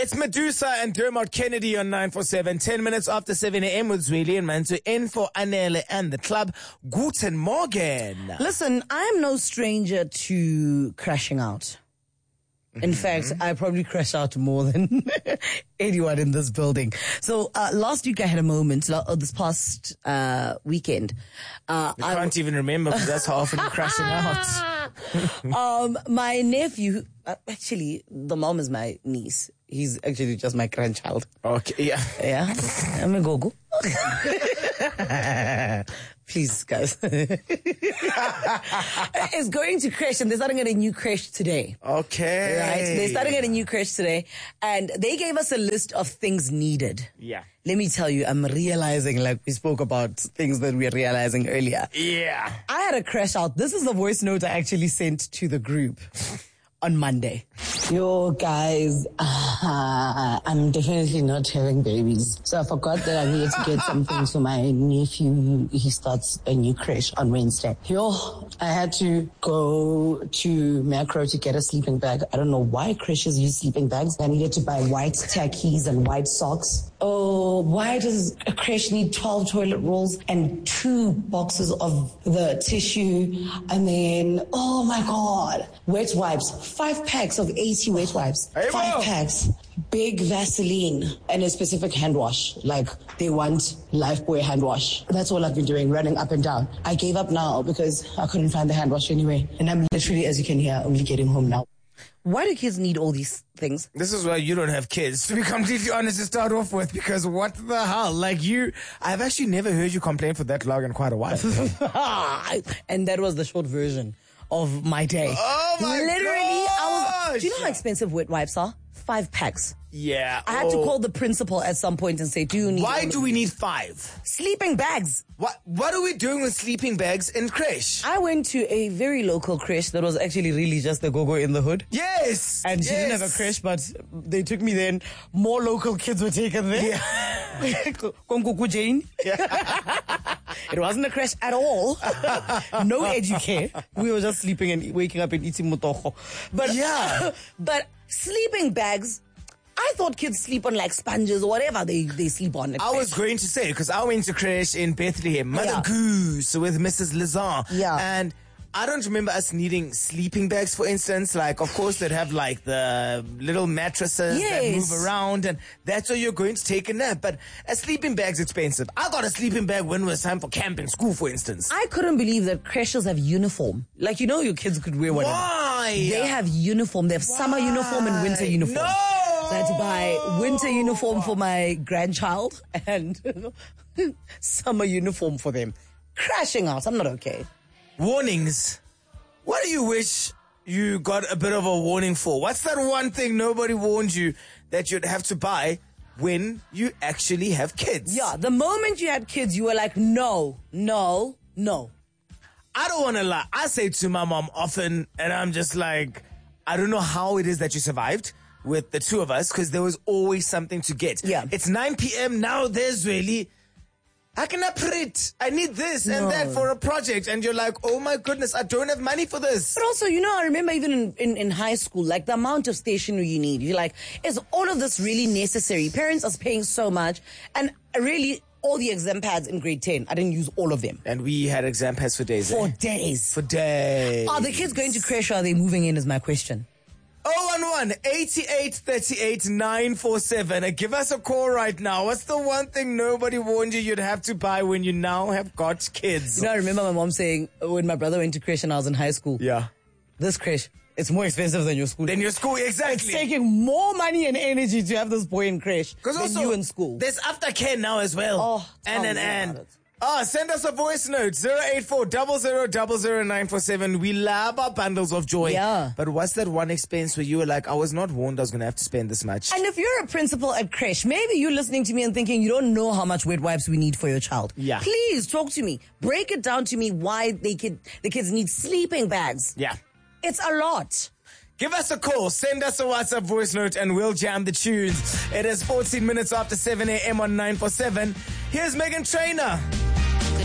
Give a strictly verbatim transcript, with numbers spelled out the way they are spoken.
It's Medusa and Dermot Kennedy on nine four seven. ten minutes after seven a.m. with Zweli and Mantu in for Anele and the club. Guten Morgen. Listen, I'm no stranger to crashing out. In mm-hmm. fact, I probably crash out more than anyone in this building. So uh, last week I had a moment, uh, this past uh, weekend. Uh, I can't I, even remember because that's how often you're crashing out. um, my nephew, uh, actually, the mom is my niece. He's actually just my grandchild. Okay, yeah. Yeah, I'm a go-go. Please, guys. It's going to crash, and they're starting at a new crash today. Okay. Right? They're starting at a new crash today, and they gave us a list of things needed. Yeah. Let me tell you, I'm realizing, like we spoke about things that we were realizing earlier. Yeah. I had a crash out. This is the voice note I actually sent to the group on Monday. Yo, guys, uh, I'm definitely not having babies. So I forgot that I needed to get something for my nephew. He starts a new crash on Wednesday. Yo, I had to go to Macro to get a sleeping bag. I don't know why crashes use sleeping bags. I needed to buy white tackies and white socks. Oh, why does a crash need twelve toilet rolls and two boxes of the tissue? And then, oh my God, wet wipes. Five packs of eighty wet wipes. Hey, Five bro. packs. Big Vaseline and a specific hand wash. Like they want Lifebuoy hand wash. That's all I've been doing, running up and down. I gave up now because I couldn't find the hand wash anyway. And I'm literally, as you can hear, only getting home now. Why do kids need all these things? This is why you don't have kids, to be completely honest, to start off with, because what the hell? Like you, I've actually never heard you complain for that long in quite a while. And that was the short version of my day. Oh my Literally, gosh. I was. Do you know how expensive wet wipes are? Five packs. Yeah. I had oh. to call the principal at some point and say, do you need... Why do we need five? Sleeping bags. What What are we doing with sleeping bags in creche? I went to a very local creche that was actually really just the go-go in the hood. Yes. And she yes. didn't have a creche, but they took me there and more local kids were taken there. Yeah. Konkuku Jane. Yeah. It wasn't a creche at all. No educare. We were just sleeping and waking up and eating motoho. But, yeah. But sleeping bags... I thought kids sleep on like sponges or whatever they, they sleep on. I was going to say, because I went to creche in Bethlehem, Mother yeah. Goose with Missus Lazar. Yeah. And I don't remember us needing sleeping bags, for instance. Like, of course, they'd have like the little mattresses yes. that move around, and that's where you're going to take a nap. But a sleeping bag's expensive. I got a sleeping bag when it was time for camp in school, for instance. I couldn't believe that creches have uniform. Like, you know, your kids could wear whatever. Why? They have uniform. They have Why? Summer uniform and winter uniform. No! So I had to buy winter uniform for my grandchild and summer uniform for them. Crashing out. I'm not okay. Warnings. What do you wish you got a bit of a warning for? What's that one thing nobody warned you that you'd have to buy when you actually have kids? Yeah, the moment you had kids, you were like, no, no, no. I don't want to lie. I say to my mom often, and I'm just like, I don't know how it is that you survived with the two of us, because there was always something to get. Yeah. It's nine p.m. now. There's really, how can I print? I need this No. and that for a project. And you're like, oh my goodness, I don't have money for this. But also, you know, I remember even in, in, in high school, like the amount of stationery you need. You're like, is all of this really necessary? Parents are paying so much. And really, all the exam pads in grade ten, I didn't use all of them. And we had exam pads for days. For eh? days. For days. Are the kids going to crash or are they moving in is my question. oh one one, eighty-eight thirty-eight, nine four seven. Uh, give us a call right now. What's the one thing nobody warned you you'd have to buy when you now have got kids? You know, I remember my mom saying when my brother went to crash and I was in high school. Yeah. This crash, it's more expensive than your school. Then your school, exactly. It's taking more money and energy to have this boy in crash than also, you in school. There's aftercare now as well. Oh, and tell and me and. about it. Ah, send us a voice note, zero eight four, zero zero zero zero nine four seven. We love our bundles of joy. Yeah. But what's that one expense where you were like, I was not warned I was going to have to spend this much? And if you're a principal at creche, maybe you're listening to me and thinking you don't know how much wet wipes we need for your child. Yeah. Please talk to me. Break it down to me why they kid, the kids need sleeping bags. Yeah. It's a lot. Give us a call, send us a WhatsApp voice note, and we'll jam the tunes. It is fourteen minutes after seven a.m. on nine four seven. Here's Megan Trainor.